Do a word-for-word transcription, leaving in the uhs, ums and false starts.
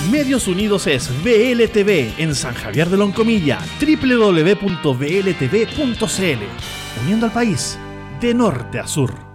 Medios Unidos es V L T V en San Javier de Loncomilla, doble u doble u doble u punto v l t v punto c l, uniendo al país de norte a sur.